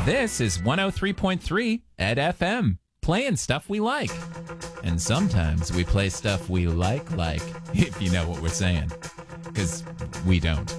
This is 103.3 at FM, playing stuff we like. And sometimes we play stuff we like, if you know what we're saying. Because we don't.